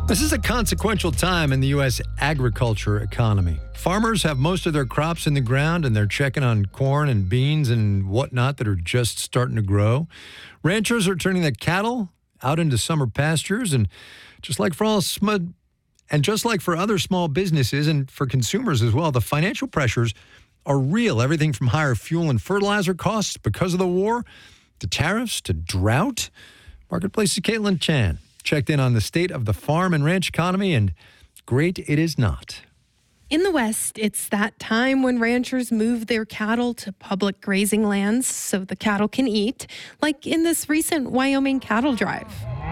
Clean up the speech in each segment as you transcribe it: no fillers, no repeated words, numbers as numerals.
This is a consequential time in the U.S. agriculture economy. Farmers have most of their crops in the ground and they're checking on corn and beans and whatnot that are just starting to grow. Ranchers are turning their cattle out into summer pastures, and just like for other small businesses and for consumers as well, the financial pressures are real. Everything from higher fuel and fertilizer costs because of the war to tariffs to drought. Marketplace's Caitlin Chan checked in on the state of the farm and ranch economy, and great it is not. In the West, it's that time when ranchers move their cattle to public grazing lands so the cattle can eat, like in this recent Wyoming cattle drive.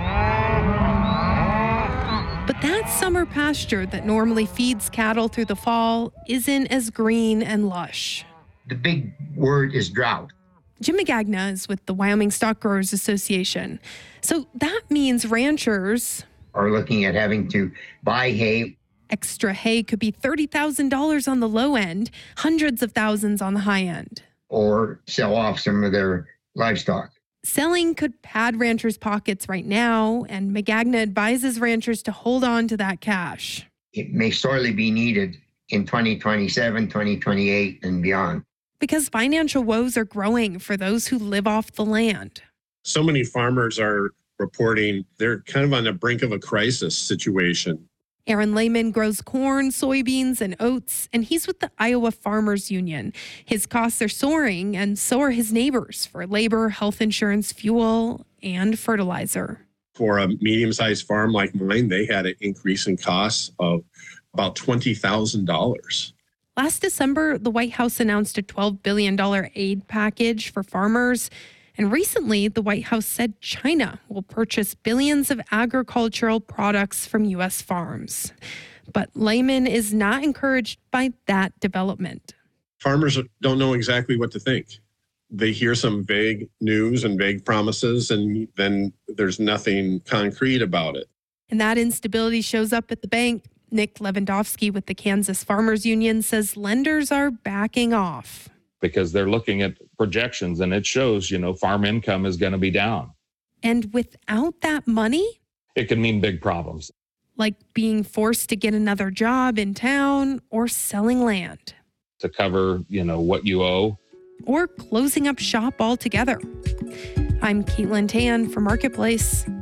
But that summer pasture that normally feeds cattle through the fall isn't as green and lush. The big word is drought. Jim Magagna is with the Wyoming Stock Growers Association. So that means ranchers are looking at having to buy hay. Extra hay could be $30,000 on the low end, hundreds of thousands on the high end. Or sell off some of their livestock. Selling could pad ranchers' pockets right now, and Magagna advises ranchers to hold on to that cash. It may sorely be needed in 2027, 2028, and beyond. Because financial woes are growing for those who live off the land. So many farmers are reporting they're kind of on the brink of a crisis situation. Aaron Lehman grows corn, soybeans, and oats, and he's with the Iowa Farmers Union. His costs are soaring, and so are his neighbors for labor, health insurance, fuel, and fertilizer. For a medium-sized farm like mine, they had an increase in costs of about $20,000. Last December, the White House announced a $12 billion aid package for farmers. And recently, the White House said China will purchase billions of agricultural products from U.S. farms. But Lehman is not encouraged by that development. Farmers don't know exactly what to think. They hear some vague news and vague promises, and then there's nothing concrete about it. And that instability shows up at the bank. Nick Lewandowski with the Kansas Farmers Union says lenders are backing off. Because they're looking at projections and it shows, farm income is going to be down. And without that money? It can mean big problems. Like being forced to get another job in town or selling land. To cover, what you owe. Or closing up shop altogether. I'm Caitlin Tan for Marketplace.